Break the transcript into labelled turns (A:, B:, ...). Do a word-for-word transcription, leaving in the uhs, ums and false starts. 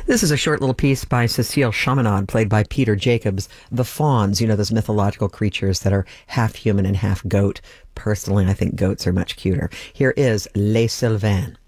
A: This is a short little piece by Cecile Chaminade, played by Peter Jacobs. The fauns, you know, those mythological creatures that are half human and half goat. Personally, I think goats are much cuter. Here is Les Sylvains.